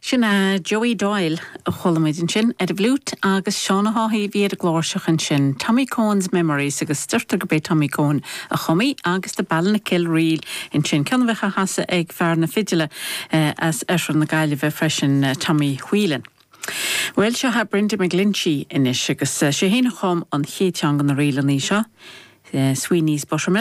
Sin Joey Doyle a cholamidin sin bhlút agus Seánna Háthaí bhí a glóirseach sin Tommy Cohn's Memories agus styrta go bé Tommy Cohn a chumí agus de balna kill riil in sin ceanmhecha hasa ag fear na fidile as na gaile bheith freisin Tommy Whelan. Well, se ha Brenda McGlinchey inis agus sé héna chum an chéteang an na riile ní seo Sweeney's Buttermilk